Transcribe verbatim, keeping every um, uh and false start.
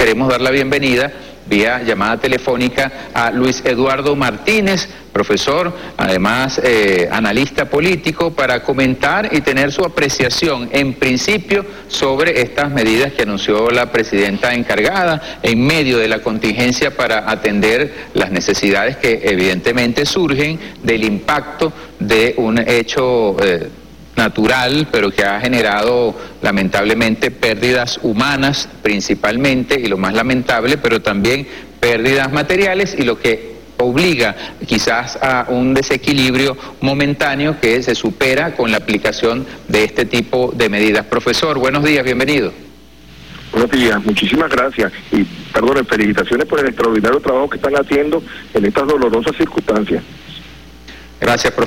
queremos dar la bienvenida vía llamada telefónica a Luis Eduardo Martínez, profesor, además eh, analista político, para comentar y tener su apreciación en principio sobre estas medidas que anunció la presidenta encargada en medio de la contingencia para atender las necesidades que evidentemente surgen del impacto de un hecho eh, natural, pero que ha generado lamentablemente pérdidas humanas principalmente, y lo más lamentable, pero también pérdidas materiales, y lo que obliga quizás a un desequilibrio momentáneo que se supera con la aplicación de este tipo de medidas. Profesor, buenos días, bienvenido. Buenos días, muchísimas gracias y perdón, felicitaciones por el extraordinario trabajo que están haciendo en estas dolorosas circunstancias. Gracias, profesor.